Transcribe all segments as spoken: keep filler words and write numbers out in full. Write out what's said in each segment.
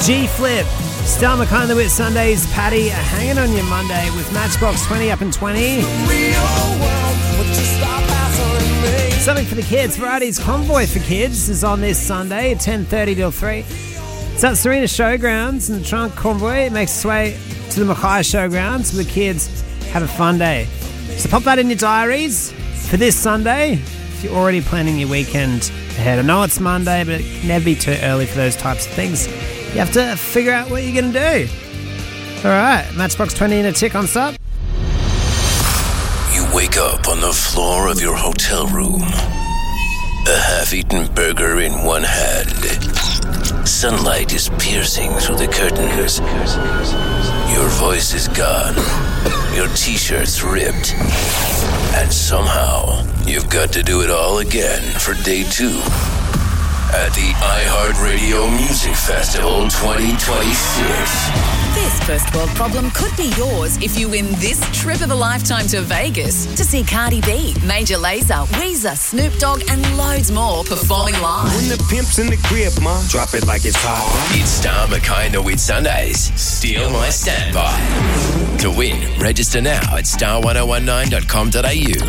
G-Flip, Stel McKay the Wit Sundays, Paddy, hanging on your Monday with Matchbox twenty up and twenty. Something for the kids. Variety's Convoy for Kids is on this Sunday at ten thirty till three. It's at Serena Showgrounds, and the Trunk Convoy it makes its way to the Mackay Showgrounds so the kids have a fun day. So pop that in your diaries for this Sunday if you're already planning your weekend ahead. I know it's Monday, but it can never be too early for those types of things. You have to figure out what you're going to do. All right, Matchbox twenty in a tick on stop. You wake up on the floor of your hotel room. A half-eaten burger in one hand. Sunlight is piercing through the curtains. Your voice is gone. Your t-shirt's ripped. And somehow, you've got to do it all again for day two at the iHeartRadio Music Festival twenty twenty-six. This first world problem could be yours if you win this trip of a lifetime to Vegas to see Cardi B, Major Lazer, Weezer, Snoop Dogg and loads more performing live. When the pimp's in the crib, mom, drop it like it's hot. It's Stel McKay the Wit Sundays. Steal my standby. To win, register now at star ten nineteen dot com dot a u.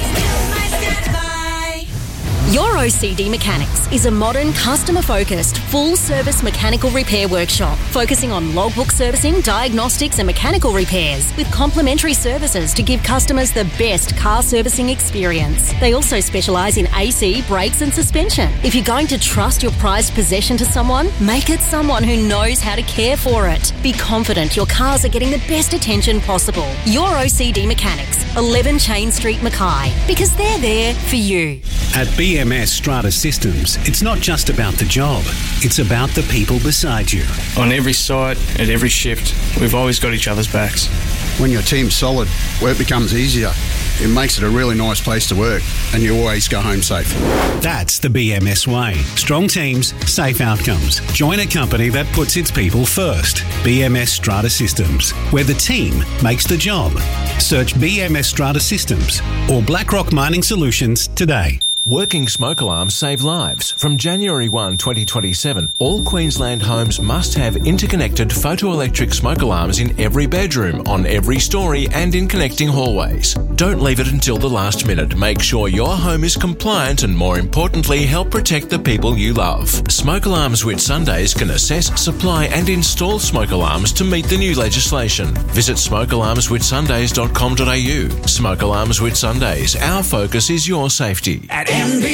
Your O C D Mechanics is a modern, customer-focused, full-service mechanical repair workshop focusing on logbook servicing, diagnostics and mechanical repairs with complimentary services to give customers the best car servicing experience. They also specialise in A C, brakes and suspension. If you're going to trust your prized possession to someone, make it someone who knows how to care for it. Be confident your cars are getting the best attention possible. Your O C D Mechanics, eleven Chain Street, Mackay, because they're there for you. At B M S Strata Systems, it's not just about the job, it's about the people beside you. On every site, at every shift, we've always got each other's backs. When your team's solid, work becomes easier. It makes it a really nice place to work, and you always go home safe. That's the B M S way. Strong teams, safe outcomes. Join a company that puts its people first. B M S Strata Systems, where the team makes the job. Search B M S Strata Systems or BlackRock Mining Solutions today. Working smoke alarms save lives. From January first, twenty twenty-seven, all Queensland homes must have interconnected photoelectric smoke alarms in every bedroom, on every story and in connecting hallways. Don't leave it until the last minute. Make sure your home is compliant and, more importantly, help protect the people you love. Smoke Alarms Wit Sundays can assess, supply and install smoke alarms to meet the new legislation. Visit smoke alarms wit sundays dot com dot a u. Smoke Alarms Wit Sundays. Our focus is your safety. At M B